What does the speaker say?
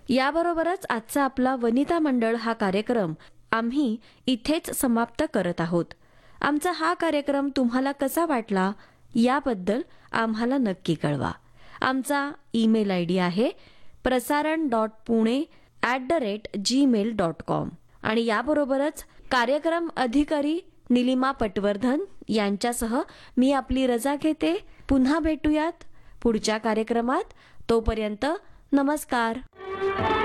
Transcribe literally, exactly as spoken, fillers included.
याबरोबरच आजचा आपला वनिता मंडळ हा कार्यक्रम आम्ही इथेच समाप्त करत आहोत. आमचा हा कार्यक्रम तुम्हाला कसा वाटला याबद्दल आम्हाला नक्की कळवा. आमचा ईमेल आय डी आहे प्रसारण dot Pune at the rate Gmail dot com आणि याबरोबरच कार्यक्रम अधिकारी निलिमा पटवर्धन यांच्यासह मी आपली रजा घेते. पुन्हा भेटूयात पुढच्या कार्यक्रमात. तोपर्यंत नमस्कार.